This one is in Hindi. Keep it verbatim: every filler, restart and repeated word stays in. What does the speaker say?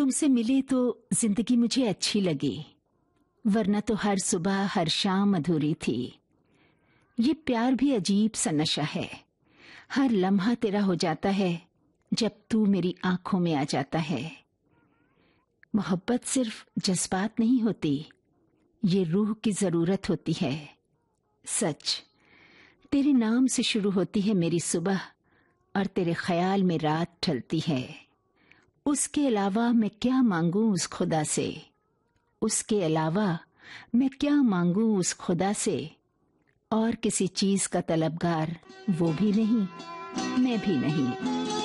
तुमसे मिली तो जिंदगी मुझे अच्छी लगी, वरना तो हर सुबह हर शाम अधूरी थी। ये प्यार भी अजीब सा नशा है, हर लम्हा तेरा हो जाता है जब तू मेरी आंखों में आ जाता है। मोहब्बत सिर्फ जज्बात नहीं होती, ये रूह की जरूरत होती है। सच, तेरे नाम से शुरू होती है मेरी सुबह और तेरे ख्याल में रात ढलती है। उसके अलावा मैं क्या मांगू उस खुदा से, उसके अलावा मैं क्या मांगू उस खुदा से। और किसी चीज का तलबगार वो भी नहीं, मैं भी नहीं।